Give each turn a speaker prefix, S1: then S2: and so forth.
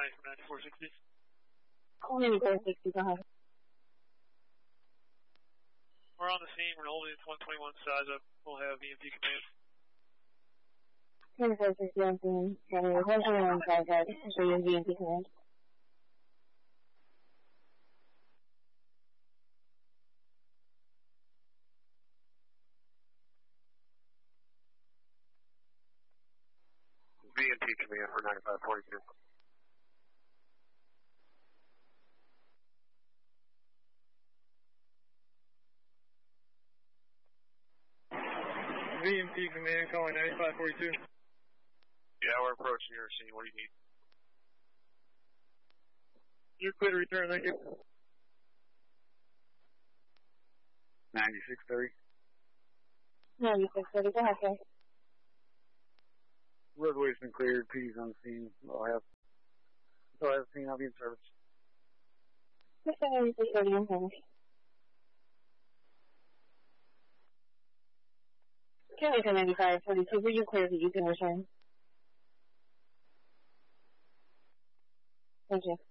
S1: County from 9460.
S2: Only 460, go ahead.
S1: We're on the scene. We're holding it 121 size up. We'll have EMP command.
S2: 2460 on scene. 121 size up. So you're EMP command.
S3: VMP command for 9542.
S1: VMP command calling 9542.
S3: Yeah, we're approaching your scene. What do you need?
S1: You're clear to return, thank you.
S3: 9630.
S2: 9630, go ahead, sir.
S3: Roadway's been cleared. P's on scene. I'll have scene. I'll be in service.
S2: 9630 on service. County 9542, were you clear that you can return? Thank you.